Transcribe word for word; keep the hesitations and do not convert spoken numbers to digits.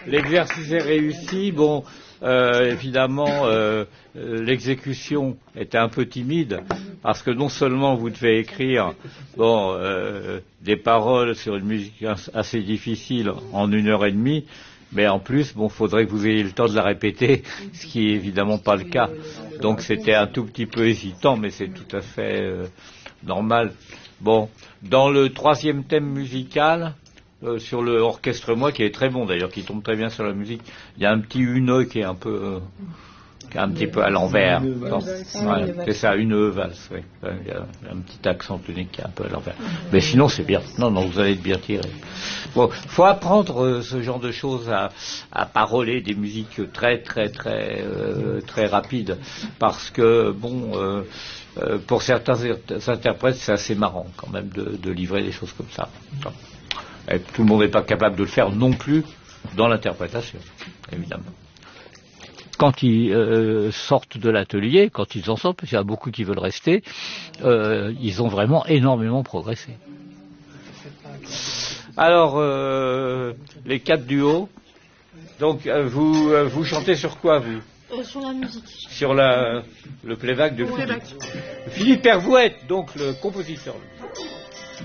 l'exercice est réussi. Bon, euh, évidemment, euh, l'exécution était un peu timide parce que non seulement vous devez écrire bon euh, des paroles sur une musique assez difficile en une heure et demie, mais en plus, bon, faudrait que vous ayez le temps de la répéter, ce qui est évidemment pas le cas. Donc c'était un tout petit peu hésitant, mais c'est tout à fait euh, normal. Bon, dans le troisième thème musical. Euh, sur le orchestre-moi, qui est très bon d'ailleurs, qui tombe très bien sur la musique, il y a un petit une qui est un peu, euh, qui est un petit peu à l'envers. Voilà, c'est ça, une valse. Oui. Il y a un petit accent tonique qui est un peu à l'envers. Mais sinon, c'est bien. Non, non, vous allez être bien tiré. Bon, faut apprendre euh, ce genre de choses à, à paroler des musiques très, très, très, euh, très rapides, parce que bon. Euh, euh, pour certains interprètes, c'est assez marrant quand même de, de livrer des choses comme ça. Et tout le monde n'est pas capable de le faire non plus dans l'interprétation, évidemment. Quand ils euh, sortent de l'atelier, quand ils en sortent, parce qu'il y a beaucoup qui veulent rester, euh, ils ont vraiment énormément progressé. Alors, euh, les quatre duos, donc euh, vous, euh, vous chantez sur quoi, vous ? Euh, sur la musique. Sur la, le playback de Philippe. Philippe Hervouette, donc le compositeur.